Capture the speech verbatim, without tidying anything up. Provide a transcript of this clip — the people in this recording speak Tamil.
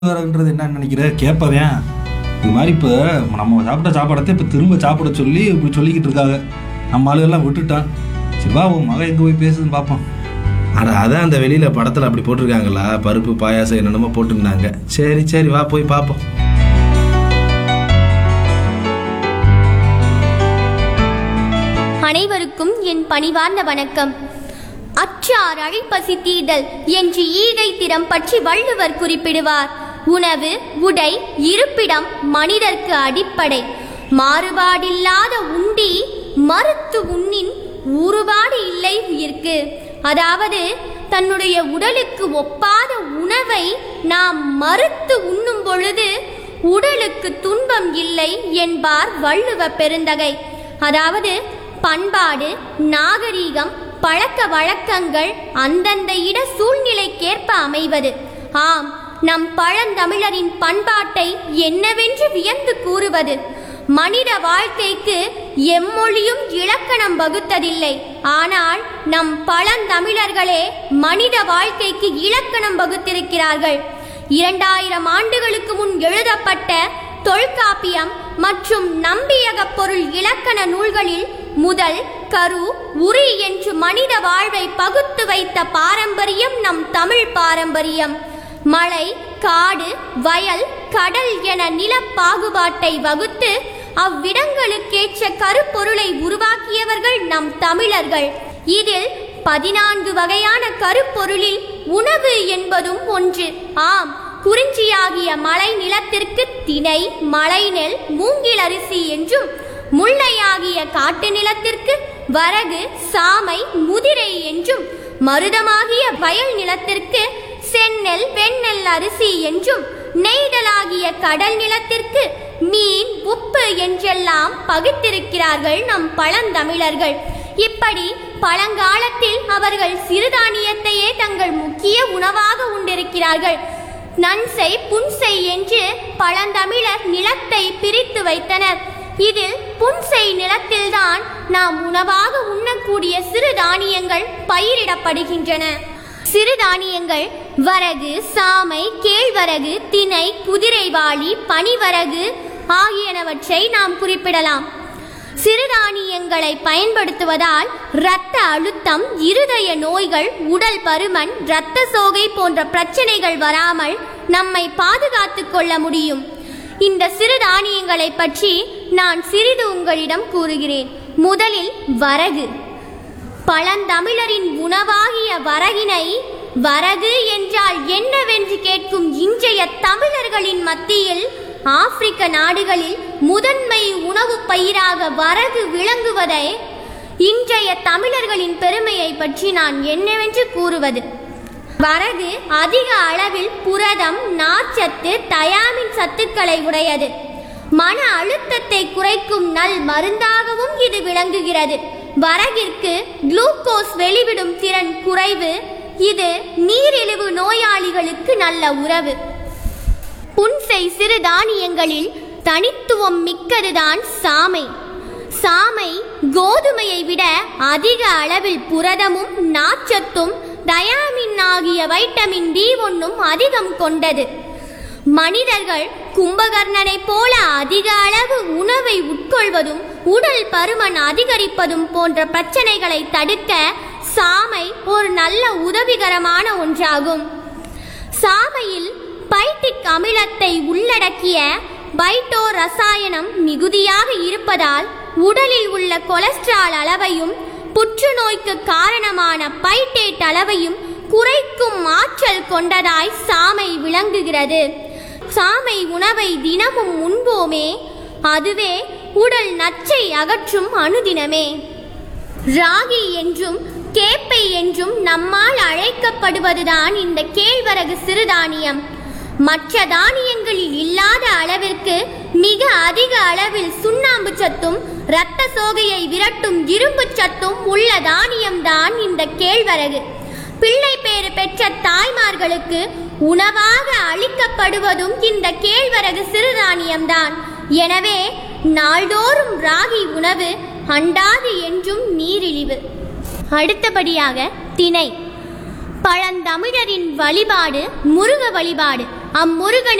ன்றது என்ன நினைக்கிற கேட்பவேன் இது மாதிரி இப்போ நம்ம சாப்பிட்ட சாப்பாடத்தை இப்போ திரும்ப சாப்பிட சொல்லி இப்படி சொல்லிக்கிட்டு இருக்காங்க. நம்ம ஆளுகள்லாம் விட்டுட்டான். சரி வா உன் மகன் எங்கே போய் பேசுதுன்னு பார்ப்போம். அட அதான் அந்த வெளியில் படத்தில் அப்படி போட்டிருக்காங்களா, பருப்பு பாயாசம் என்னென்னமோ போட்டுருந்தாங்க. சரி சரி வா போய் பார்ப்போம். அனைவருக்கும் என் பணிவார்ந்த வணக்கம். அச்சார் அழைப்பசி தீதல் என்று ஈகை திறம் பற்றி வள்ளுவர் குறிப்பிடுவார். உணவு, உடை, இருப்பிடம் மனிதர்க்கு அடிப்படை. மாறுபாடில்லாத உண்டி மறுத்து உண்ணின் ஊறுபாடு இல்லை உயிர்க்கு. அதாவது தன்னுடைய உடலுக்கு ஒப்பாத உணவை நாம் மறுத்து உண்ணும் பொழுது உடலுக்கு துன்பம் இல்லை என்பார் வள்ளுவ பெருந்தகை. அதாவது பண்பாடு, நாகரீகம், பழக்க வழக்கங்கள் அந்தந்த இட சூழ்நிலைக்கேற்ப அமைவது. ஆம், நம் பழந்தமிழரின் பண்பாட்டை என்னவென்று வியந்து கூறுவது. மனித வாழ்க்கைக்கு எம்மொழியும் இலக்கணம் வகுத்ததில்லை. ஆனால் நம் பழந்தமிழர்களே மனித வாழ்க்கைக்கு இலக்கணம் வகுத்திருக்கிறார்கள். இரண்டாயிரம் ஆண்டுகளுக்கு முன் எழுதப்பட்ட தொல்காப்பியம் மற்றும் நம்பியக பொருள் இலக்கண நூல்களில் முதல், கரு, உரி என்று மனித வாழ்வை பகுத்து வைத்த பாரம்பரியம் நம் தமிழ் பாரம்பரியம். மலை, காடு, வயல், கடல் என நிலப்பாகுபாட்டை வகுத்து அவ்விடங்களுக்கேற்ற கருப்பொருளை உருவாக்கியவர்கள் நம் தமிழர்கள். இதில் பதினான்கு வகையான கருப்பொருளில் உணவு என்பதும் ஒன்று. ஆம், குறிஞ்சியாகிய மலை நிலத்திற்கு திணை, மலைநெல், மூங்கில் அரிசி என்றும், முல்லையாகிய காட்டு நிலத்திற்கு வரகு, சாமை, முதிரை என்றும், மருதமாகிய வயல் நிலத்திற்கு செந்நெல், வெண்ணெல் அரிசி என்றும், நெய்தலாகிய கடல் நிலத்திற்கு மீன், உப்பு என்றெல்லாம் பகுத்திருக்கிறார்கள் நம் பழந்தமிழர்கள். இப்படி பழங்காலத்தில் அவர்கள் சிறுதானியத்தையே தங்கள் முக்கிய உணவாக உண்டிருக்கிறார்கள். நன்செய், புன்செய் என்று பழந்தமிழர் நிலத்தை பிரித்து வைத்தனர். இதில் புன்செய் நிலத்தில்தான் நாம் உணவாக உண்ணக்கூடிய சிறுதானியங்கள் பயிரிடப்படுகின்றன. சிறுதானியங்கள் வரகு, சாமை, கேழ்வரகு, திணை, குதிரைவாளி, பனிவரகு ஆகியனவற்றை நாம் குறிப்பிடலாம். சிறுதானியங்களை பயன்படுத்துவதால் இரத்த அழுத்தம், இருதய நோய்கள், உடல் பருமன், இரத்த சோகை போன்ற பிரச்சனைகள் வராமல் நம்மை பாதுகாத்துக் கொள்ள முடியும். இந்த சிறுதானியங்களை பற்றி நான் சிறிது உங்களிடம் கூறுகிறேன். முதலில் வரகு. பழந்தமிழரின் உணவாகிய வரகினை வரகு என்றால் என்னவென்று கேட்கும் இன்றைய தமிழர்களின் மத்தியில் ஆப்பிரிக்க நாடுகளில் முதன்மை உணவு பயிராக வரகு விளங்குவதை இன்றைய தமிழர்களின் பெருமையை பற்றி நான் என்னவென்று கூறுவது. வரகு அதிக அளவில் புரதம், நார்ச்சத்து, தயாமின் சத்துக்களை உடையது. மன அழுத்தத்தை குறைக்கும் நல் மருந்தாகவும் இது விளங்குகிறது. வரகிற்கு குளுக்கோஸ் வெளிவிடும் திறன் குறைவு. இது நீரிழிவு நோயாளிகளுக்கு நல்ல உறவு. புன்செய் சிறுதானியங்களில் தனித்துவம் மிக்கதுதான் சாமை. சாமை கோதுமையை விட அதிக அளவில் புரதமும், நார்ச்சத்தும், தயாமின் ஆகிய வைட்டமின் டி ஒன்னும் அதிகம் கொண்டது. மனிதர்கள் கும்பகர்ணனை போல அதிக அளவு உணவை உட்கொள்வதும், உடல் பருமன் அதிகரிப்பதும் போன்ற பிரச்சனைகளை தடுக்க சாமை ஒரு நல்ல உதவிகரமான ஒன்றாகும். சாமையில் பைட்டிக் அமிலத்தை உள்ளடக்கிய பைட்டோ ரசாயனம் மிகுதியாக இருப்பதால் உடலில் உள்ள கொலஸ்ட்ரால் அளவையும், புற்றுநோய்க்கு காரணமான பைட்டேட் அளவையும் குறைக்கும் ஆற்றல் கொண்டதாய் சாமை விளங்குகிறது. சாமை உணவை தினமும் உண்போமே, அதுவே உடல் நச்சை அகற்றும் அனுதினமே. ராகி என்றும் கேப்பை என்றும் நம்மால் அழைக்கப்படுவதுதான் இந்த கேழ்வரகு சிறுதானியம். மற்ற தானியங்களில் இல்லாத அளவிற்கு மிக அதிக அளவில் சுண்ணாம்பு சத்தும், இரத்த சோகையை விரட்டும் இரும்பு சத்தும் உள்ள தானியம்தான் இந்த கேழ்வரகு. பிள்ளை பேறு பெற்ற தாய்மார்களுக்கு உணவாக அளிக்கப்படுவதும் இந்த கேழ்வரகு சிறுதானியம்தான். எனவே நாள்தோறும் ராகி உணவு அண்டாது என்றும் நீரிழிவு. அடுத்தபடியாக திணை. பழந்தமிழரின் வழிபாடு முருக வழிபாடு. அம்முருகன்